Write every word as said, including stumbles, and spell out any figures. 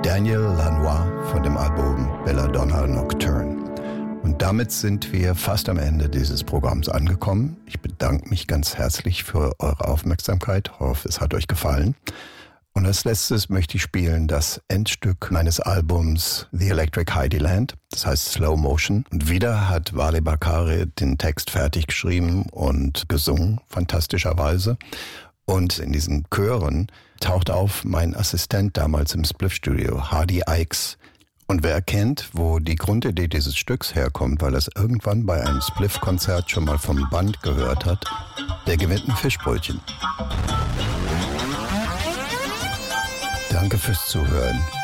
Daniel Lanois von dem Album Belladonna Nocturne. Und damit sind wir fast am Ende dieses Programms angekommen. Ich bedanke mich ganz herzlich für eure Aufmerksamkeit. Ich hoffe, es hat euch gefallen. Und als letztes möchte ich spielen das Endstück meines Albums The Electric Heideland, das heißt Slow Motion. Und wieder hat Wale Bakare den Text fertig geschrieben und gesungen, fantastischerweise. Und in diesen Chören taucht auf mein Assistent damals im Spliff-Studio, Hardy Ikes. Und wer erkennt, wo die Grundidee dieses Stücks herkommt, weil er es irgendwann bei einem Spliff-Konzert schon mal vom Band gehört hat, der gewinnt ein Fischbrötchen. Danke fürs Zuhören.